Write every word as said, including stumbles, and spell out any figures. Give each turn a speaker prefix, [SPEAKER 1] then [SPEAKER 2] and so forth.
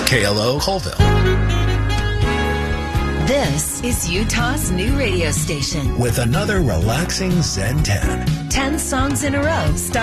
[SPEAKER 1] K L O Colville.
[SPEAKER 2] This is Utah's new radio station.
[SPEAKER 1] With another relaxing Zen ten.
[SPEAKER 2] Ten songs in a row.